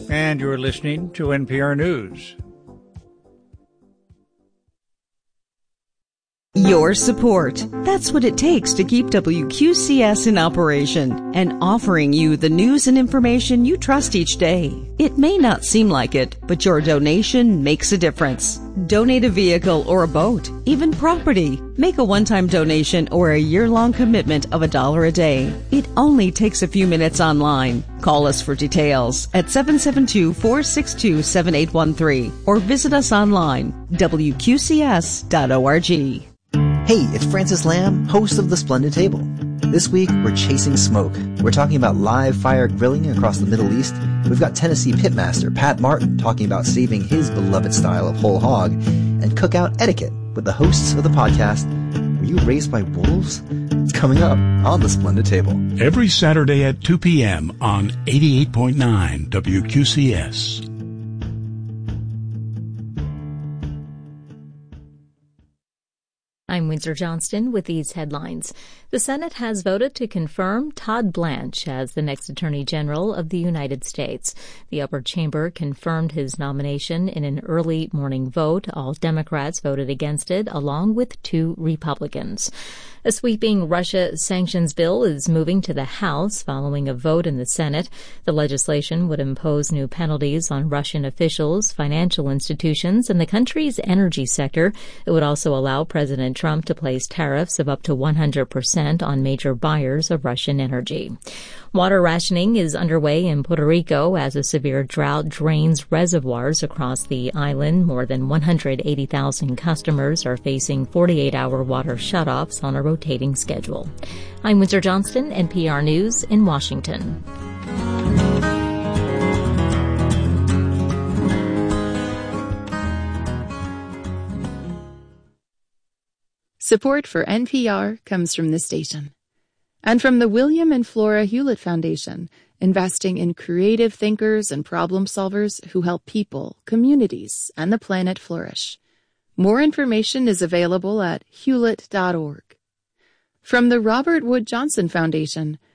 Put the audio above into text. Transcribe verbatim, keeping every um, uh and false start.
And you're listening to N P R News. Your support. That's what it takes to keep W Q C S in operation and offering you the news and information you trust each day. It may not seem like it, but your donation makes a difference. Donate a vehicle or a boat, even property. Make a one-time donation or a year-long commitment of a dollar a day. It only takes a few minutes online. Call us for details at seven seven two, four six two, seven eight one three or visit us online, W Q C S dot org. Hey, it's Francis Lamb, host of The Splendid Table. This week, we're chasing smoke. We're talking about live fire grilling across the Middle East. We've got Tennessee pitmaster Pat Martin talking about saving his beloved style of whole hog, and cookout etiquette with the hosts of the podcast, Were You Raised by Wolves? It's coming up on The Splendid Table. Every Saturday at two p.m. on eighty-eight point nine W Q C S. I'm Windsor Johnston with these headlines. The Senate has voted to confirm Todd Blanche as the next Attorney General of the United States. The upper chamber confirmed his nomination in an early morning vote. All Democrats voted against it, along with two Republicans. A sweeping Russia sanctions bill is moving to the House following a vote in the Senate. The legislation would impose new penalties on Russian officials, financial institutions, and the country's energy sector. It would also allow President Trump to place tariffs of up to one hundred percent on major buyers of Russian energy. Water rationing is underway in Puerto Rico as a severe drought drains reservoirs across the island. More than one hundred eighty thousand customers are facing forty-eight hour water shutoffs on a rotating schedule. I'm Windsor Johnston, N P R News in Washington. Support for N P R comes from this station and from the William and Flora Hewlett Foundation, investing in creative thinkers and problem solvers who help people, communities, and the planet flourish. More information is available at hewlett dot org. From the Robert Wood Johnson Foundation,